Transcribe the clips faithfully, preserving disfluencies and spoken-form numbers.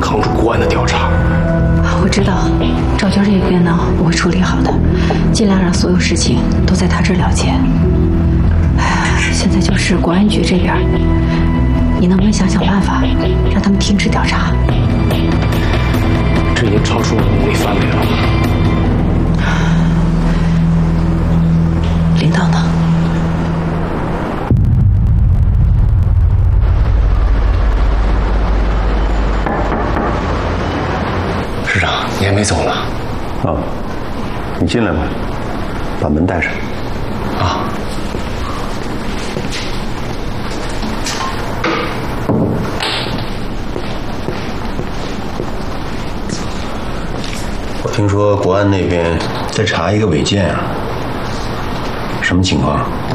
扛住国安的调查。 我知道，赵娟这边呢，我会处理好的，尽量让所有事情都在她这儿了结。哎，现在就是国安局这边，你能不能想想办法，让他们停止调查？ 这已经超出我的能力范围了。 领导呢？ 市长，你还没走呢。 啊，你进来吧，把门带上。 啊。 我听说国安那边在查一个违建啊，什么情况？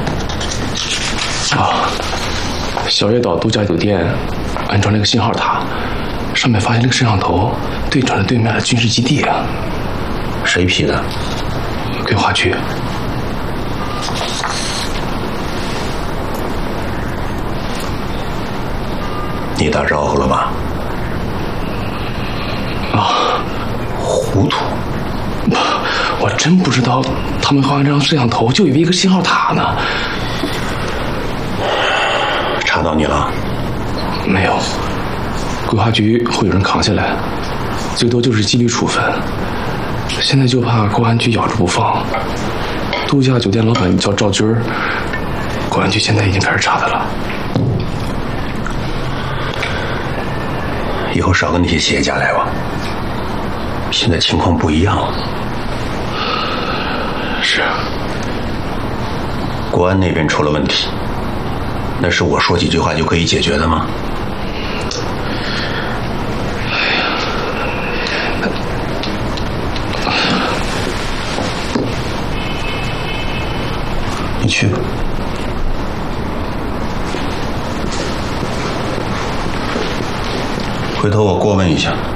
啊，小叶岛度假酒店安装了一个信号塔，上面发现了个摄像头，对准了对面的军事基地啊。 谁批的？ 规划局。 你打招呼了吧？ 啊， 糊涂！ 我真不知道他们放这张摄像头，就以为一个信号塔呢。 查到你了？ 没有，规划局会有人扛下来，最多就是纪律处分。现在就怕公安局咬着不放。度假酒店老板叫赵军儿，公安局现在已经开始查他了。 以后少跟那些企业家来往。现在情况不一样了。 是啊。 国安那边出了问题，那是我说几句话就可以解决的吗？你去吧。回头我过问一下。